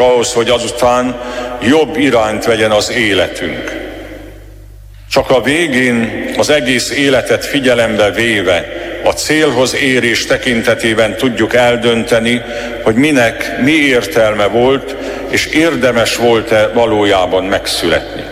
ahhoz, hogy azután jobb irányt vegyen az életünk. Csak a végén az egész életet figyelembe véve, a célhoz érés tekintetében tudjuk eldönteni, hogy minek mi értelme volt, és érdemes volt-e valójában megszületni.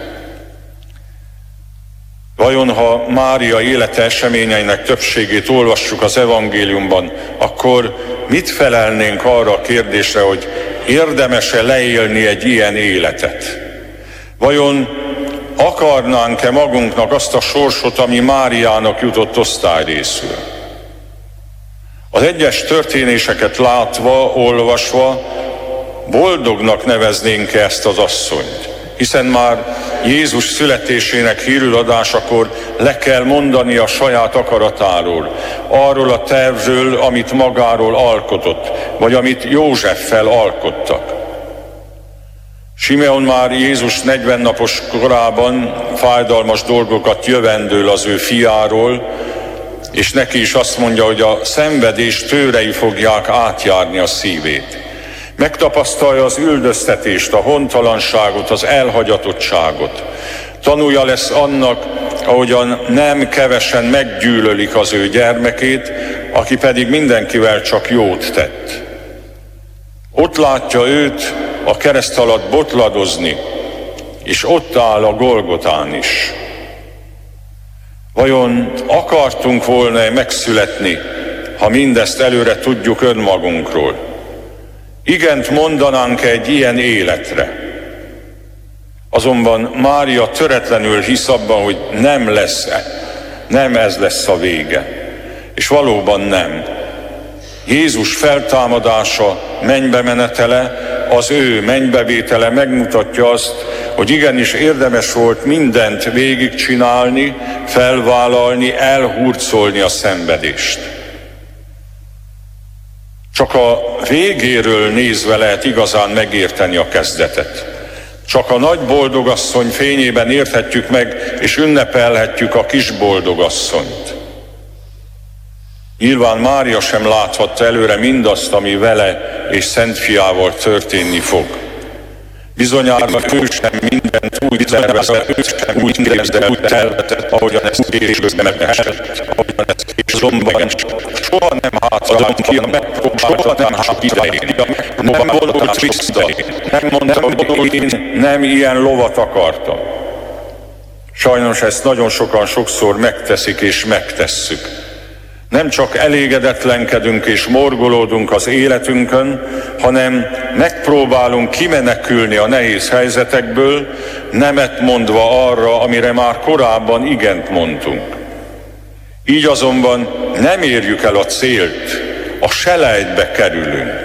Vajon, ha Mária élete eseményeinek többségét olvassuk az evangéliumban, akkor mit felelnénk arra a kérdésre, hogy érdemes-e leélni egy ilyen életet? Vajon akarnánk-e magunknak azt a sorsot, ami Máriának jutott osztályrészül? Az egyes történéseket látva, olvasva boldognak neveznénk ezt az asszonyt, hiszen már Jézus születésének hírül adásakor le kell mondani a saját akaratáról, arról a tervről, amit magáról alkotott, vagy amit Józseffel alkottak. Simeon már Jézus 40 napos korában fájdalmas dolgokat jövendől az ő fiáról, és neki is azt mondja, hogy a szenvedés tőrei fogják átjárni a szívét. Megtapasztalja az üldöztetést, a hontalanságot, az elhagyatottságot. Tanúja lesz annak, ahogyan nem kevesen meggyűlölik az ő gyermekét, aki pedig mindenkivel csak jót tett. Ott látja őt a kereszt alatt botladozni, és ott áll a Golgotán is. Vajon akartunk volna megszületni, ha mindezt előre tudjuk önmagunkról? Igent mondanánk egy ilyen életre. Azonban Mária töretlenül hisz abban, hogy nem ez lesz a vége. És valóban nem. Jézus feltámadása, mennybe menetele, az ő mennybevétele megmutatja azt, hogy igenis érdemes volt mindent végigcsinálni, felvállalni, elhurcolni a szenvedést. Csak a végéről nézve lehet igazán megérteni a kezdetet. Csak a nagy boldogasszony fényében érthetjük meg, és ünnepelhetjük a kis boldogasszonyt. Nyilván Mária sem láthatta előre mindazt, ami vele és Szent Fiával történni fog. Bizonyára ő sem mindent úgy tervezett, ő sem úgy képzelt el, ahogyan ezt később megesett, ahogyan ezt azonban soha nem hátradom ki a megpróbáltatások idején. Nem vonult vissza, nem mondta, hogy én nem ilyen lovat akartam. Sajnos ezt nagyon sokan sokszor megteszik és megtesszük. Nem csak elégedetlenkedünk és morgolódunk az életünkön, hanem megpróbálunk kimenekülni a nehéz helyzetekből, nemet mondva arra, amire már korábban igent mondtunk. Így azonban nem érjük el a célt, a selejtbe kerülünk.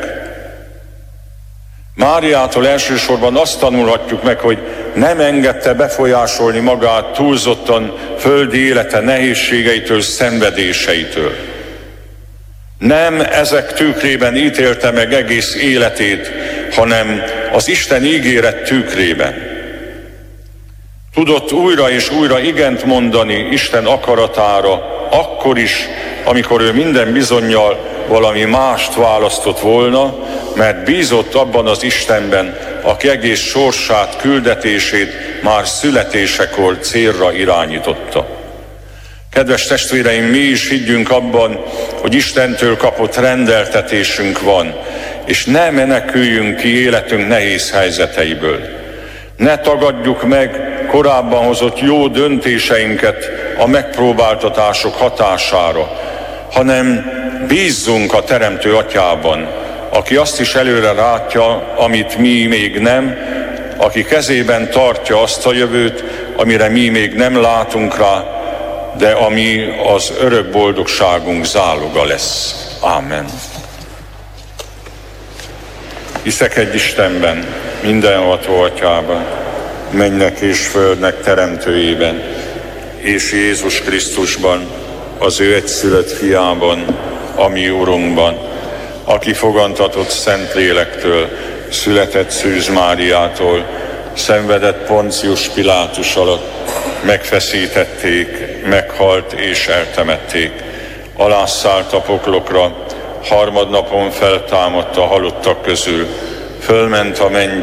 Máriától elsősorban azt tanulhatjuk meg, hogy nem engedte befolyásolni magát túlzottan földi élete nehézségeitől, szenvedéseitől. Nem ezek tükrében ítélte meg egész életét, hanem az Isten ígéret tükrében. Tudott újra és újra igent mondani Isten akaratára, akkor is, amikor ő minden bizonnyal valami mást választott volna, mert bízott abban az Istenben, aki egész sorsát, küldetését már születésekor célra irányította. Kedves testvéreim, mi is higgyünk abban, hogy Istentől kapott rendeltetésünk van, és ne meneküljünk ki életünk nehéz helyzeteiből. Ne tagadjuk meg korábban hozott jó döntéseinket a megpróbáltatások hatására, hanem bízzunk a Teremtő Atyában, aki azt is előre látja, amit mi még nem, aki kezében tartja azt a jövőt, amire mi még nem látunk rá, de ami az örök boldogságunk záloga lesz. Ámen. Hiszek egy Istenben, mindenható Atyában, mennynek és földnek teremtőjében, és Jézus Krisztusban, az ő egyszülött fiában, a mi Urunkban, aki fogantatott Szentlélektől, született Szűz Máriától, szenvedett Poncius Pilátus alatt, megfeszítették, meghalt és eltemették, alászállt a poklokra, harmadnapon feltámadt a halottak közül, fölment a mennybe.